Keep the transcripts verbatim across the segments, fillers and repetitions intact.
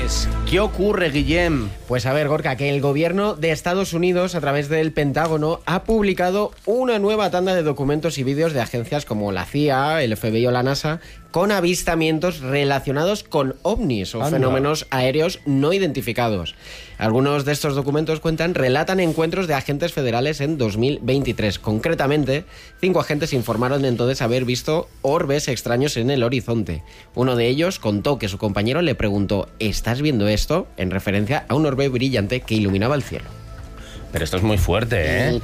ovnis. ¿Qué ocurre, Guillem? Pues a ver, Gorka, que el gobierno de Estados Unidos, a través del Pentágono, ha publicado una nueva tanda de documentos y vídeos de agencias como la C I A, el F B I o la NASA, con avistamientos relacionados con ovnis o Anda. fenómenos aéreos no identificados. Algunos de estos documentos cuentan, relatan encuentros de agentes federales en dos mil veintitrés. Concretamente, cinco agentes informaron entonces haber visto orbes extraños en el horizonte. Uno de ellos contó que su compañero le preguntó: ¿estás viendo esto?, en referencia a un orbe brillante que iluminaba el cielo. Pero esto es muy fuerte, ¿eh?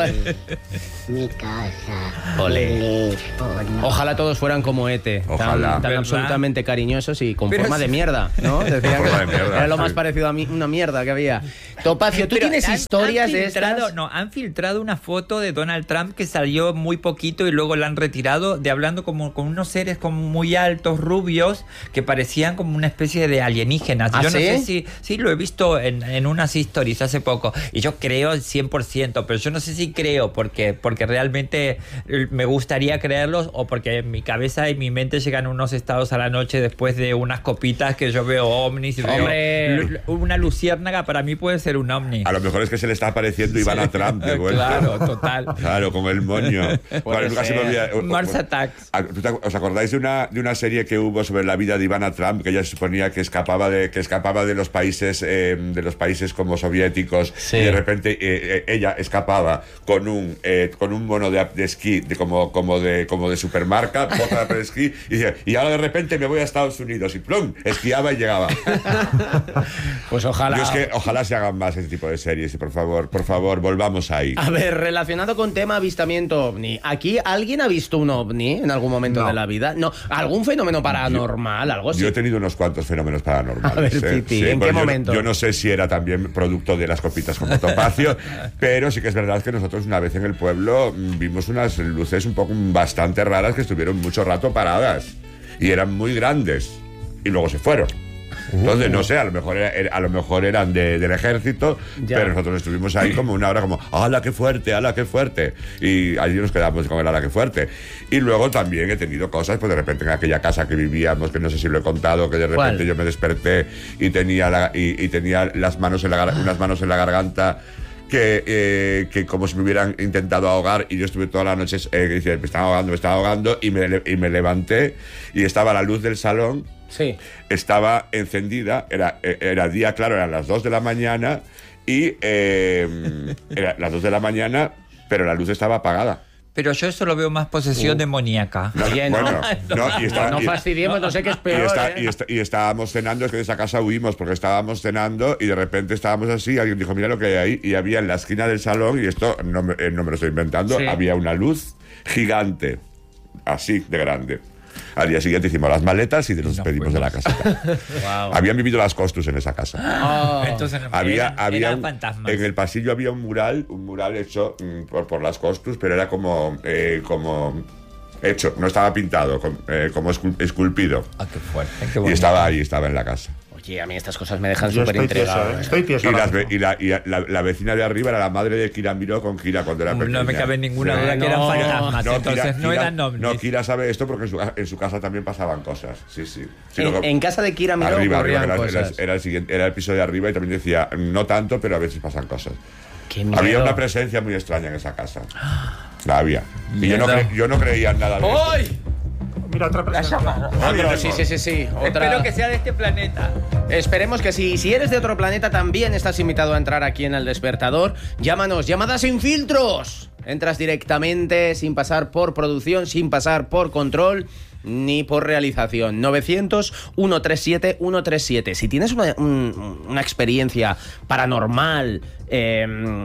Mi casa. Ole. Ojalá todos fueran como Ete, Ojalá. tan, tan absolutamente cariñosos y con Pero forma sí. de mierda, ¿no? Decían Forma que de mierda, era lo sí. más parecido a mí, una mierda que había. Topacio, ¿tú Pero tienes han- historias han de filtrado, estas? No, han filtrado una foto de Donald Trump que salió muy poquito y luego la han retirado, de hablando como con unos seres como muy altos, rubios, que parecían como una especie de alienígenas. ¿Ah, yo no sí? sé si... Sí, lo he visto en, en unas stories hace poco y yo creo al cien por ciento, pero yo no sé si creo porque, porque realmente me gustaría creerlos o porque en mi cabeza y mi mente llegan unos estados a la noche después de unas copitas que yo veo ovnis y Hombre. veo lu- una luciérnaga. Para mí puede ser un ovni. A lo mejor es que se le está apareciendo Ivana Trump de vuelta. Claro, total. Claro, con el moño. Bueno, nunca se me olvida- Mars Attacks. ¿Tú te- ¿Os acordáis de una, de una serie que hubo sobre la vida de Ivana Trump, que ella se suponía que escapaba de, que escapaba de los países eh, de los países como soviéticos, Sí. y de repente eh, eh, ella escapaba con un eh, con un mono de, de esquí de como como de como de supermarca, bota de esquí, y dice, y ahora de repente me voy a Estados Unidos y plum, esquiaba y llegaba. Pues ojalá. Yo es que ojalá se hagan más ese tipo de series y por favor, por favor, volvamos ahí. A ver, relacionado con tema avistamiento ovni, ¿aquí alguien ha visto un ovni en algún momento No. de la vida? No, algún fenómeno paranormal, algo así. Yo he tenido unos cuantos fenómenos paranormales. A ver, ¿eh? Titi, ¿en pero qué yo, momento? Yo no sé si era también producto de las copitas como Topacio, pero sí que es verdad que nosotros una vez en el pueblo mm, vimos unas luces un poco mm, bastante raras que estuvieron mucho rato paradas y eran muy grandes y luego se fueron. Entonces, no sé, a lo mejor, era- era- a lo mejor eran de- del ejército, Ya. pero nosotros estuvimos ahí como una hora como, ¡hala, qué fuerte, hala, qué fuerte! Y allí nos quedamos con el ¡hala, qué fuerte! Y luego también he tenido cosas, pues de repente en aquella casa que vivíamos, que no sé si lo he contado, que de repente ¿Cuál? yo me desperté y tenía, la- y, y tenía las manos en la, gar- unas manos en la garganta que, eh, que como si me hubieran intentado ahogar y yo estuve toda la noche, eh, que dice, me estaba ahogando, me estaba ahogando y me, le- y me levanté y estaba la luz del salón. Sí. Estaba encendida, era, eh, era día claro, eran las dos de la mañana y eh, era las dos de la mañana, pero la luz estaba apagada. Pero yo eso lo veo más posesión demoníaca. No, Oye, no. bueno, no, y está- No y- fastidiemos, no sé qué es y, peor. está- ¿eh? y está- y estábamos cenando, es que de esa casa huimos porque estábamos cenando y de repente estábamos así, alguien dijo, mira lo que hay ahí, y había en la esquina del salón, y esto no me, eh, no me lo estoy inventando, Sí. había una luz gigante, así de grande. Al día siguiente hicimos las maletas y nos despedimos de la casa. Guau. Habían vivido las costus en esa casa. Oh. Entonces no, Había, eran, había eran un- fantasmas. en el pasillo había un mural, un mural hecho mm, por, por las costus, pero era como, eh, como hecho, no estaba pintado, com- eh, como escul- esculpido. Ah, qué fuerte, qué Y bonito. estaba ahí, estaba en la casa. Oye, a mí estas cosas me dejan Yo súper estoy tieso, intrigado. ¿eh? ¿eh? Estoy tieso. Y, ahora las ve- mismo. y la, y la- la vecina de arriba era la madre de Kira Miró con Kira cuando era pequeña. No me cabe ninguna Sí. duda que eran No, fantasmas, No, entonces Kira- no Kira- eran ovnis. No, Kira sabe esto porque en su, en su casa también pasaban cosas. Sí, sí. Sí, En, lo que- en casa de Kira Miró arriba, arriba, ocurrían era, era- cosas. era el siguiente, era el piso de arriba y también decía, no tanto, pero a veces pasan cosas. Qué miedo. Había una presencia muy extraña en esa casa. La había. Y yo no, Mierda. cre- yo no creía en nada de eso. ¡Ay! Mira, otra persona. Otro, sí, sí, sí, sí. Otra... Espero que sea de este planeta. Esperemos que sí. Si eres de otro planeta, también estás invitado a entrar aquí en El Despertador. Llámanos, llamadas sin filtros. Entras directamente, sin pasar por producción, sin pasar por control, ni por realización. novecientos, ciento treinta y siete, ciento treinta y siete. Si tienes una, un- una experiencia paranormal, eh,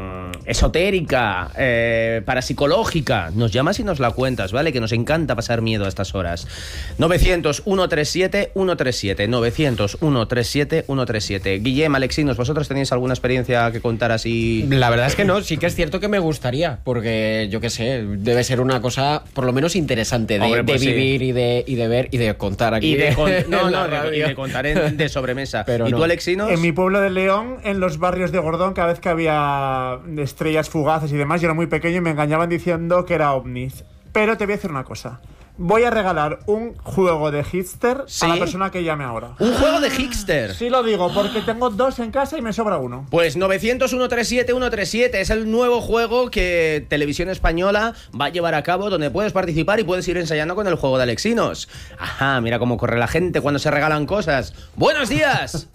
esotérica, eh, parapsicológica, nos llamas y nos la cuentas, ¿vale? Que nos encanta pasar miedo a estas horas. novecientos, ciento treinta y siete, ciento treinta y siete. novecientos, ciento treinta y siete, ciento treinta y siete. Guillem, Alexinos, ¿vosotros tenéis alguna experiencia que contar así? La verdad es que no, sí que es cierto que me gustaría, porque yo qué sé, debe ser una cosa por lo menos interesante de, Hombre, pues de sí. vivir y de, y de ver y de contar aquí. Y de, con- no, en la no, de, radio. y de contar en- de sobremesa. Pero ¿Y no. tú, Alexinos? En mi pueblo de León, en los barrios de Gordón, cada vez que había estrellas fugaces y demás, yo era muy pequeño y me engañaban diciendo que era ovnis. Pero te voy a decir una cosa. voy a regalar un juego de Hipster ¿Sí? a la persona que llame ahora. Un juego de Hipster. Sí lo digo, porque tengo dos en casa y me sobra uno. Pues novecientos, ciento treinta y siete, ciento treinta y siete es el nuevo juego que Televisión Española va a llevar a cabo, donde puedes participar y puedes ir ensayando con el juego de Alexinos. Ajá, mira cómo corre la gente cuando se regalan cosas. ¡Buenos días!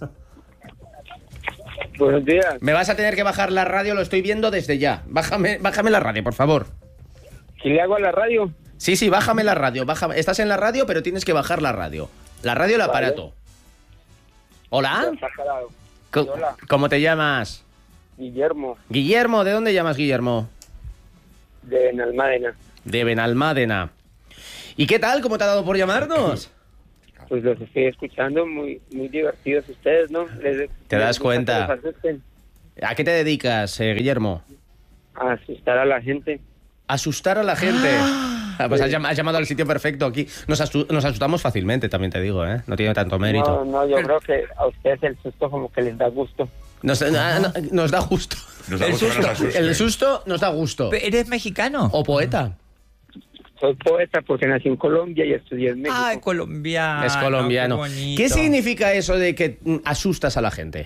Buenos días. Me vas a tener que bajar la radio, lo estoy viendo desde ya. Bájame, bájame la radio, por favor. ¿Qué le hago a la radio? Sí, sí, bájame la radio. Bájame. Estás en la radio, pero tienes que bajar la radio. La radio y el Vale. aparato. ¿Hola? Está calado. Co- Hola. ¿Cómo te llamas? Guillermo, Guillermo, ¿de dónde llamas, Guillermo? de Benalmádena. De Benalmádena. ¿Y qué tal? ¿Cómo te ha dado por llamarnos? Pues los estoy escuchando, muy muy divertidos ustedes, ¿no? Les- ¿Te das les gusta cuenta? que los asusten, ¿A qué te dedicas, eh, Guillermo? a asustar a la gente. Asustar a la gente. Ah, pues has, llam- has llamado al sitio perfecto aquí. Nos, asu- nos asustamos fácilmente, también te digo, ¿eh? No tiene tanto No, mérito. no, yo creo que a ustedes el susto como que les da gusto. Nos, ah, no, nos da gusto. Nos da El gusto que nos susto. asusten. El susto nos da gusto. ¿Eres mexicano? O poeta. Soy poeta porque nací en Colombia y estudié en México. Ah, colombiano. Es colombiano. Qué bonito. ¿Qué significa eso de que mm, asustas a la gente?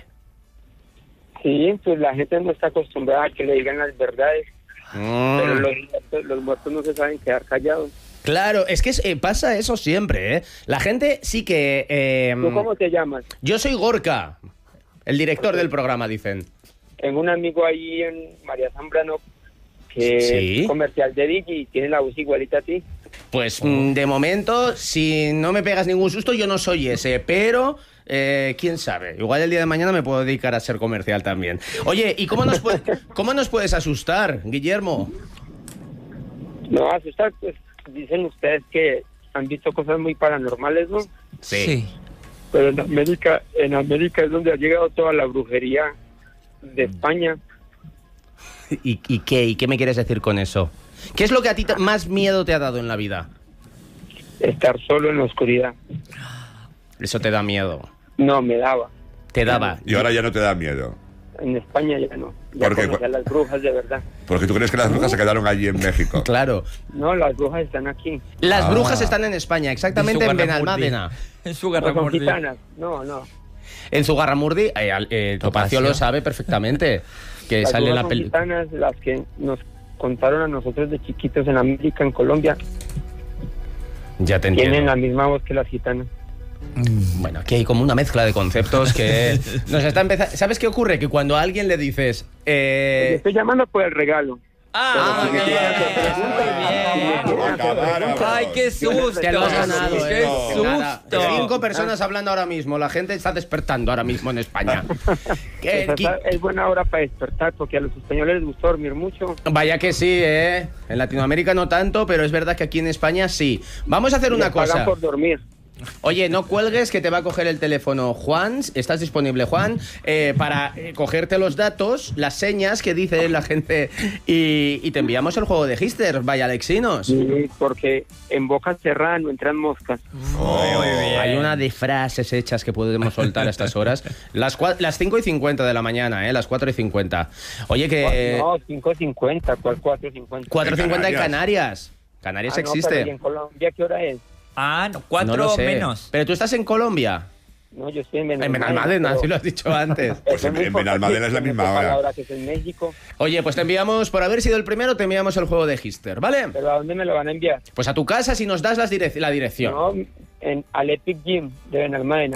Sí, pues la gente no está acostumbrada a que le digan las verdades, pero Mm. los, muertos- los muertos no se saben quedar callados. Claro, es que es- eh, pasa eso siempre, ¿eh? La gente sí que... eh, ¿Tú cómo te llamas? Yo soy Gorka, el director del programa, dicen. Tengo un amigo ahí en María Zambrano que Sí. es comercial de Digi y tiene la voz igualita a ti. Pues mm, de momento, si no me pegas ningún susto, yo no soy ese, pero eh, quién sabe, igual el día de mañana me puedo dedicar a ser comercial también. Oye, ¿y cómo nos, puede- cómo nos puedes asustar, Guillermo? No, asustar, pues dicen ustedes que han visto cosas muy paranormales, ¿no? Sí. Pero en América, en América es donde ha llegado toda la brujería de España. ¿Y, y qué, ¿Y qué me quieres decir con eso? ¿Qué es lo que a ti te- más miedo te ha dado en la vida? Estar solo en la oscuridad. Eso te da miedo. No, me daba. Te daba. Y ahora ya no te da miedo. En España ya no. Ya ¿Por qué? conocí a las brujas de verdad. Porque tú crees que las brujas se quedaron allí en México. Claro. No, las brujas están aquí. Las Ah. brujas están en España, exactamente en Benalmádena. En su No son garramurdi. gitanas. No, no. En Zugarramurdi, eh, al- eh, Topacio Topacio. lo sabe perfectamente. Que Las sale en brujas la son película. gitanas, las que nos contaron a nosotros de chiquitos en América, en Colombia. Ya te Tienen entiendo. la misma voz que las gitanas. Bueno, aquí hay como una mezcla de conceptos que nos está empezando. ¿Sabes qué ocurre? Que cuando a alguien le dices. Le Eh... estoy llamando por el regalo. Ah, Pero si me quieren hacer bien, preguntas, muy bien. si me quieren hacer preguntas, Ay, qué susto. Te lo has ganado, Qué eh. Nada. susto. Cinco personas hablando ahora mismo. La gente está despertando ahora mismo en España. Que- Pues que- esta es buena hora para despertar porque a los españoles les gusta dormir mucho. Vaya que sí, ¿eh? En Latinoamérica no tanto, pero es verdad que aquí en España sí. Vamos a hacer Y una les pagan cosa. por dormir. Oye, no cuelgues que te va a coger el teléfono Juan. ¿Estás disponible, Juan? Eh, para eh, cogerte los datos, las señas que dice la gente y, y te enviamos el juego de Hister. Vaya, Alexinos. Sí, porque en boca cerrada no entran moscas. Muy bien. Hay una de frases hechas que podemos soltar a estas horas. Las, cua- las cinco y cincuenta de la mañana, ¿eh? Las cuatro y cincuenta. Oye, que... No, cinco cincuenta, ¿cuál cuatro cincuenta? cuatro y cincuenta en En Canarias. Canarias Ah, no, existe. pero ¿y en Colombia qué hora es? Ah, no, No cuatro lo sé. menos. Pero tú estás en Colombia. No, yo estoy en En Benalmádena. Benalmádena, pero si lo has dicho antes. eso Pues es muy en Benalmádena es la importante, misma me toca hora. la hora que es en México. Oye, pues te enviamos, por haber sido el primero, te enviamos el juego de Hister, ¿vale? ¿Pero a dónde me lo van a enviar? Pues a tu casa si nos das las direc- la dirección. No, en, al Epic Gym de Benalmádena.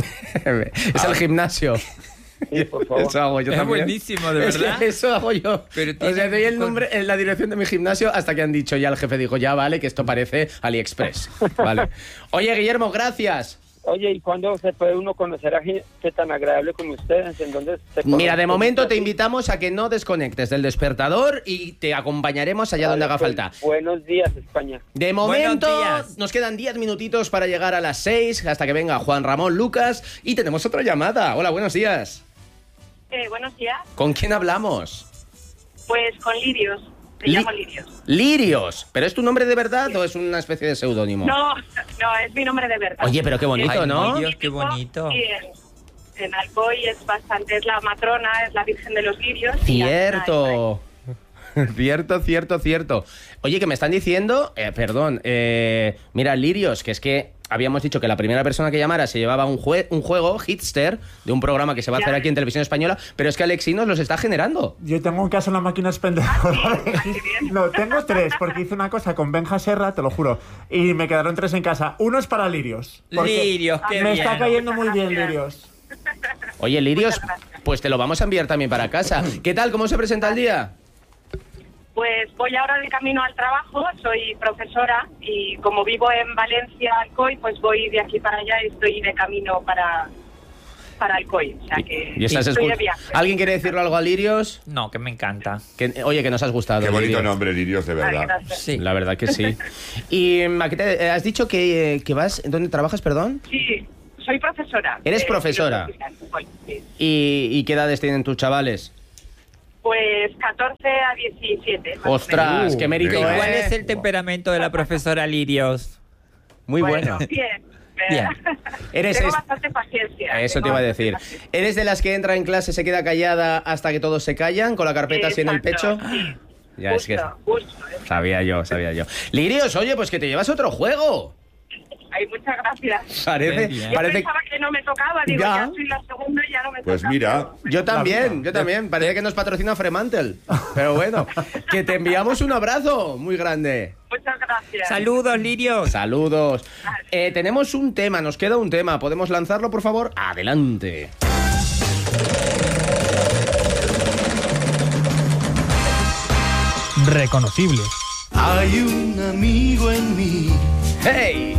Es el gimnasio. Sí, por favor. Eso hago yo Es también. buenísimo, de Es que verdad. eso hago yo. Pero o tiene sea, doy el un- nombre, en la dirección de mi gimnasio hasta que han dicho, ya el jefe dijo, ya vale, que esto parece AliExpress. Vale. Oye, Guillermo, gracias. Oye, ¿y cuándo se puede uno conocer a gente tan agradable como ustedes? ¿En dónde se Mira, de conoce? momento te invitamos a que no desconectes del despertador y te acompañaremos allá donde Vale, haga pues, falta. Buenos días, España. De momento, Buenos días. nos quedan diez minutitos para llegar a las seis, hasta que venga Juan Ramón Lucas, y tenemos otra llamada. Hola, buenos días. Eh, buenos días, ¿Con quién hablamos? pues con Lirios, me Li- llamo Lirios. Lirios. ¿Pero es tu nombre de verdad o es una especie de seudónimo? No, no, es mi nombre de verdad. Oye, pero qué bonito, Ay, ¿no? muy Dios, qué bonito. Sí, en, en Alcoy es bastante, es la matrona, es la Virgen de los Lirios. y ya está, Cierto. Cierto, cierto, cierto. Oye, que me están diciendo, eh, perdón, eh, mira, Lirios, que es que habíamos dicho que la primera persona que llamara se llevaba un, jue- un juego, Hitster, de un programa que se va a hacer aquí en Televisión Española, pero es que Alexi nos los está generando. Yo tengo un caso en la máquina expendedora. No, tengo tres, porque hice una cosa con Benja Serra, te lo juro, y me quedaron tres en casa. Uno es para Lirios. porque Lirios, qué Me bien. está cayendo muy bien, Lirios. Oye, Lirios, pues te lo vamos a enviar también para casa. ¿Qué tal? ¿Cómo se presenta el día? Pues voy ahora de camino al trabajo, soy profesora y como vivo en Valencia, Alcoy, pues voy de aquí para allá y estoy de camino para, para Alcoy. O sea que ¿Y estás estoy de escu- viaje. ¿Alguien quiere decirle algo a Lirios? No, que me encanta. Que, oye, que nos has gustado. Qué bonito Lirios. nombre, Lirios, de Ay, verdad. gracias. Sí. La verdad que sí. ¿Y ¿a qué te- has dicho que, que vas? ¿Dónde trabajas, perdón? Sí, soy profesora. ¿Eres de profesora? filosofía, voy, sí. ¿Y, y qué edades tienen tus chavales? Pues catorce a diecisiete. más o ¡Ostras! menos. ¡Qué mérito, venga. eh! ¿Cuál es el temperamento de la profesora Lirios? Muy bueno. Bien. Bien. Eres Tengo es- bastante paciencia. Eso tengo te iba a bastante decir. paciencia. ¿Eres de las que entra en clase, se queda callada hasta que todos se callan, con la carpeta así en el pecho? Exacto, sí. Ya, es que Justo, justo, exacto. sabía yo, sabía yo. Lirios, oye, pues que te llevas otro juego. Ay, muchas gracias. Parece, Bien. Yo parece. pensaba que no me tocaba, digo, Ya. ya, soy la segunda y ya no me Pues toca. mira, pero- Yo también, yo también. Parece que nos patrocina Fremantle. Pero bueno, que te enviamos un abrazo muy grande. Muchas gracias. Saludos, Lirios. Saludos. Eh, tenemos un tema, nos queda un tema. ¿Podemos lanzarlo, por favor? Adelante. Reconocible. Hay un amigo en mí, ¡Hey!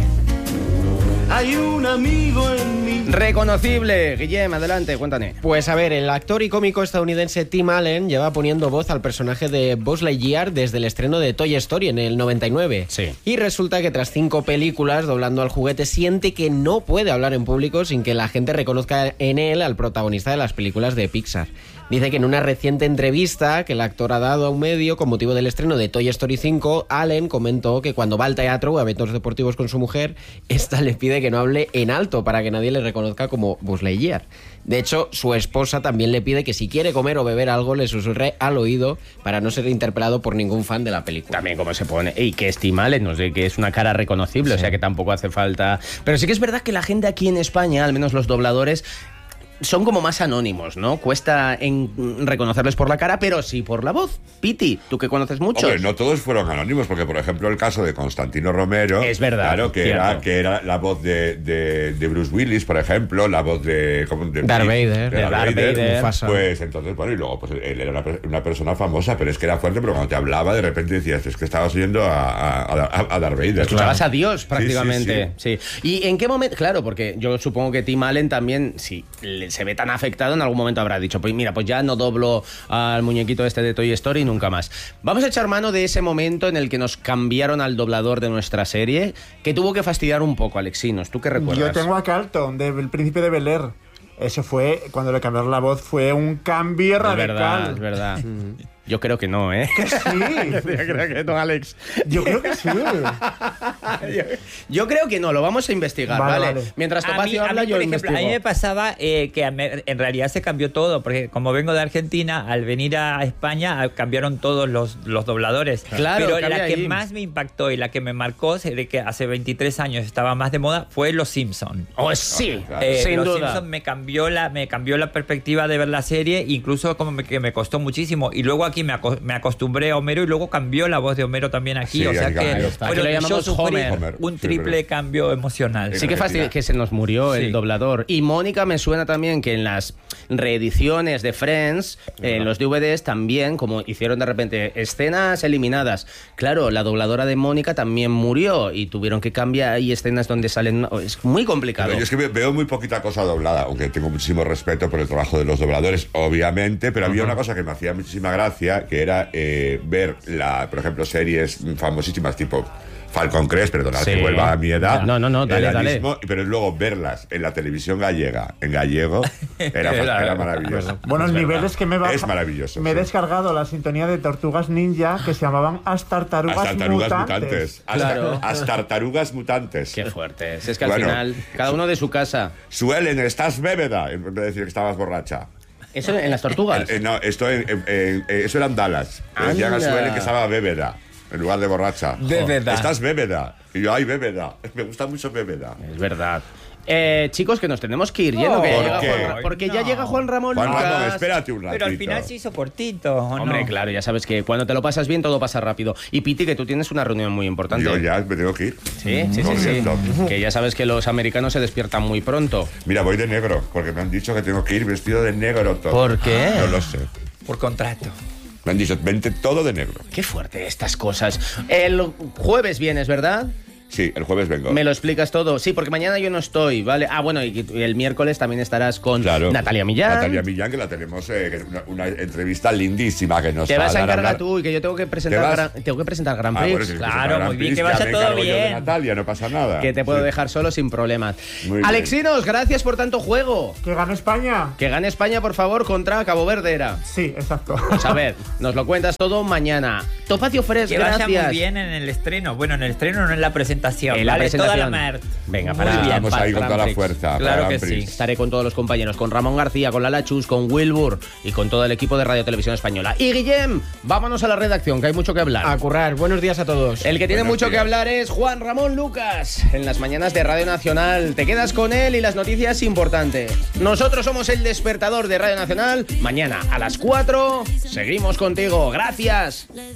hay un amigo en mí. Reconocible. Guillem, adelante, cuéntame. Pues a ver, el actor y cómico estadounidense Tim Allen lleva poniendo voz al personaje de Buzz Lightyear desde el estreno de Toy Story en el noventa y nueve. Sí. Y resulta que tras cinco películas doblando al juguete siente que no puede hablar en público sin que la gente reconozca en él al protagonista de las películas de Pixar. Dice que en una reciente entrevista que el actor ha dado a un medio con motivo del estreno de Toy Story cinco, Allen comentó que cuando va al teatro o a eventos deportivos con su mujer, esta le pide que no hable en alto para que nadie le reconozca como Buzz Lightyear. De hecho, su esposa también le pide que si quiere comer o beber algo le susurre al oído para no ser interpelado por ningún fan de la película. También cómo se pone. Y que estimale, no sé, que es una cara reconocible, o sea que tampoco hace falta. Pero sí que es verdad que la gente aquí en España, al menos los dobladores, son como más anónimos, ¿no? Cuesta en reconocerles por la cara, pero sí por la voz. Piti, tú que conoces mucho. Hombre, no todos fueron anónimos, porque por ejemplo el caso de Constantino Romero, Es verdad, claro, que cierto. era, que era la voz de, de, de Bruce Willis, por ejemplo, la voz de, ¿cómo? de Darth Vader. de De Darth Vader. Mufasa. Pues entonces, bueno, y luego pues él era una, per- una persona famosa, pero es que era fuerte, pero cuando te hablaba de repente decías, es que estabas oyendo a, a, a, a Darth Vader. Escuchabas Claro. a Dios Sí, prácticamente. sí, Sí, ¿Y en qué momento? Claro, porque yo supongo que Tim Allen también, si le- se ve tan afectado, en algún momento habrá dicho, pues mira, pues ya no doblo al muñequito este de Toy Story nunca más. Vamos a echar mano de ese momento en el que nos cambiaron al doblador de nuestra serie, que tuvo que fastidiar un poco, Alexinos. ¿Tú qué recuerdas? Yo tengo a Carlton, del Príncipe de Bel Air. Eso fue, cuando le cambiaron la voz, fue un cambio Es verdad, radical. es verdad. Yo creo que no, ¿eh? Que sí. Yo creo que no, Alex. Yo creo que sí. Yo, yo creo que no, lo vamos a investigar, ¿vale? Vale, vale. Mientras A mí, Topacio a mí, habla, yo por ejemplo, a mí investigo. me pasaba eh, que a me- en realidad se cambió todo, porque como vengo de Argentina, al venir a España a- cambiaron todos los, los dobladores. Claro, Pero cambia la que ahí. más me impactó y la que me marcó, de que hace veintitrés años estaba más de moda, fue Los Simpson. Oh, sí, Claro. Eh, sin Los duda. Simpson me cambió la me cambió la perspectiva de ver la serie, incluso como me, que me costó muchísimo, y luego aquí me, aco- me acostumbré a Homero y luego cambió la voz de Homero también aquí, Sí, o sea aquí que cambió. Aquí bueno, lo yo llamamos sufrí Homer. Homer, un sí, triple pero- cambio emocional. Sí que fastidio que se nos murió Sí. el doblador. Y Mónica me suena también que en las reediciones de Friends, eh, en los D V Ds también, como hicieron de repente escenas eliminadas. Claro, la dobladora de Mónica también murió y tuvieron que cambiar ahí escenas donde salen... Es muy complicado. Pero yo es que ve- veo muy poquita cosa doblada, aunque tengo muchísimo respeto por el trabajo de los dobladores, obviamente, pero había una cosa que me hacía muchísima gracia, que era eh, ver, la, por ejemplo, series famosísimas tipo Falcon Crest, perdonad Sí. que vuelva a mi edad. No, no, no, dale, era dale. mismo, pero luego verlas en la televisión gallega, en gallego, era, Era- era maravilloso. Bueno, el nivel es que me baja. Es maravilloso, Me he sí. descargado la sintonía de Tortugas Ninja que se llamaban As Tartarugas, Las tartarugas Mutantes. mutantes. Hasta, Claro. Las tartarugas mutantes. Qué fuerte. Es que al Bueno. final, cada uno de su casa. Suelen, estás bébeda, en vez de decir que estabas borracha. ¿Eso en las tortugas? Eh, eh, no, esto en, en- en- eh, eso eran Dallas. Me decían a Anda. Suelen que estaba bébeda, en lugar de borracha. Bébeda. Estás bébeda. Y yo, ay, bébeda. Me gusta mucho bébeda. Es verdad. Eh, chicos, que nos tenemos que ir yendo, que ya ¿por llega qué? Juan Ra- porque ya No. llega Juan Ramón Juan Lucas. Ramón, espérate un ratito. Pero al final se hizo cortito, ¿o Hombre, no? claro, ya sabes que cuando te lo pasas bien todo pasa rápido. Y Piti, que tú tienes una reunión muy importante. Yo ya me tengo que ir. Sí, sí, sí, sí. Corriendo. Que ya sabes que los americanos se despiertan muy pronto. Mira, voy de negro, porque me han dicho que tengo que ir vestido de negro todo. ¿Por qué? No lo sé. Por contrato. Me han dicho, vente todo de negro. Qué fuerte estas cosas. El jueves vienes, ¿verdad? Sí, el jueves vengo. Me lo explicas todo. Sí, porque mañana yo no estoy, ¿vale? Ah, bueno, y y el miércoles también estarás con Claro. Natalia Millán. Natalia Millán, que la tenemos, eh, que es una, una entrevista lindísima que nos Te va vas a dar encargar hablar. tú y que yo tengo que ¿Te presentar vas? Gran, tengo que presentar Grand Ah, Prix. bueno, si Claro, quieres muy Grand bien, Prix, que ya vaya me todo encargo yo de bien. Natalia, no pasa nada. Que te puedo Sí. dejar solo sin problemas. Muy bien. Alexinos, gracias por tanto juego. ¿Que gane España? Que gane España, por favor, contra Cabo Verde era. Sí, exacto. Pues a ver, nos lo cuentas todo mañana. Topacio Fresh, Que vaya gracias. muy bien en el estreno. Bueno, en el estreno, no en la presentación. En la vale, presentación. toda la mer. Venga, Muy para- bien. Estamos para ahí con Grand toda la Prix. fuerza. Claro para que Grand Prix. sí. Estaré con todos los compañeros, con Ramón García, con Lala Chus, con Wilbur y con todo el equipo de Radio Televisión Española. Y Guillem, vámonos a la redacción, que hay mucho que hablar. A currar. Buenos días a todos. El que tiene Buenos mucho que días. hablar es Juan Ramón Lucas, en las mañanas de Radio Nacional. Te quedas con él y las noticias importantes. Nosotros somos el despertador de Radio Nacional. Mañana a las cuatro seguimos contigo. Gracias.